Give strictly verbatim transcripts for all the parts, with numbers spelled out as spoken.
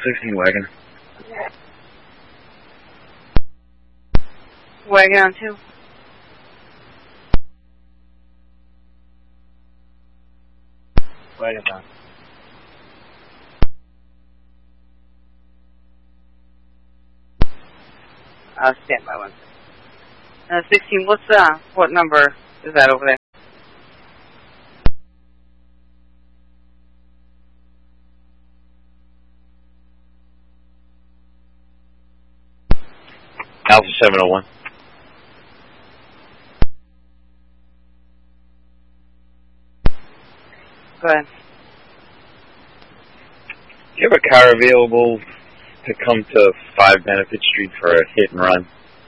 sixteen wagon. Wagon on two. Wagon on. Uh, stand by one. Uh, sixteen, what's, uh, what number is that over there? Alpha seven oh one. Go ahead. Do you have a car available to come to five Benefit Street for a hit and run?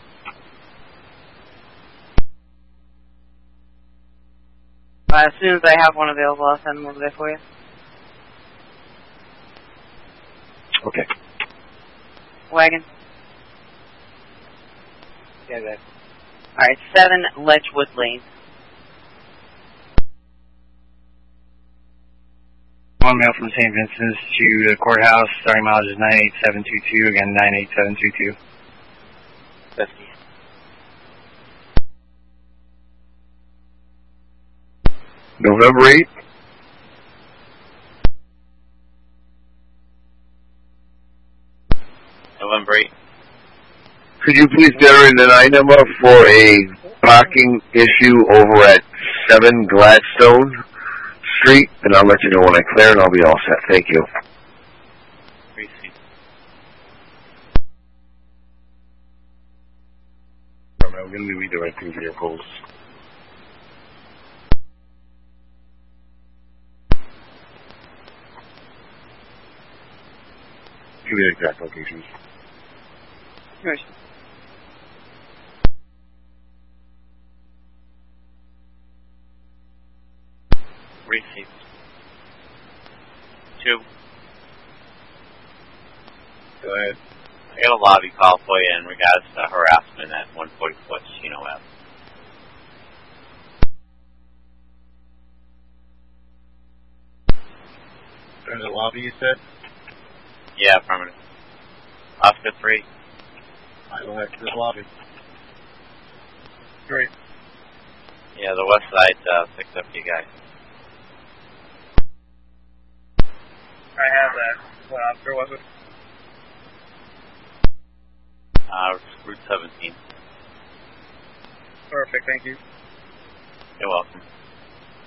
Uh, as soon as I have one available, I'll send them over there for you. Okay. Wagon. Yeah, that. Alright, seven Ledgewood Lane. One mail from Saint Vincent's to the courthouse. Starting mileage is nine eight seven two two. Again, nine eight seven two two. fifty. November eighth. November eighth. Could you please enter in the nine number for a parking issue over at seven Gladstone Street, and I'll let you know when I clear, and I'll be all set. Thank you. I'm going to be redirecting vehicles. Give me the exact locations. Sure. Received. Two. Go ahead. I got a lobby call for you in regards to harassment at one forty-four Chino Ave. There's a lobby, you said? Yeah, affirmative. Oscar three. I go back to the lobby. Great. Yeah, the west side uh, picked up you guys. I have that. What officer was it? Uh, Route seventeen. Perfect, thank you. You're welcome.